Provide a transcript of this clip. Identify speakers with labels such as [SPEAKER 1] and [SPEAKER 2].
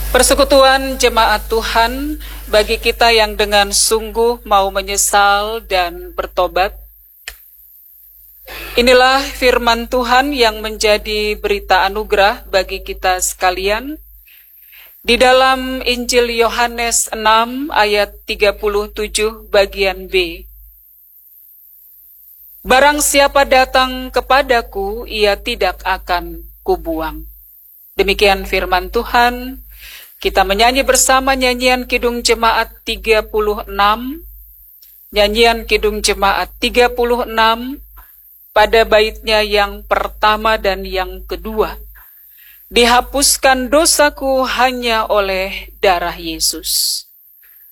[SPEAKER 1] Persekutuan jemaat Tuhan, bagi kita yang dengan sungguh mau menyesal dan bertobat, inilah firman Tuhan yang menjadi berita anugerah bagi kita sekalian. Di dalam Injil Yohanes 6 ayat 37 bagian B. Barang siapa datang kepadaku, ia tidak akan kubuang. Demikian firman Tuhan. Kita menyanyi bersama nyanyian Kidung Jemaat 36, nyanyian Kidung Jemaat 36 pada baitnya yang pertama dan yang kedua. Dihapuskan dosaku hanya oleh darah Yesus.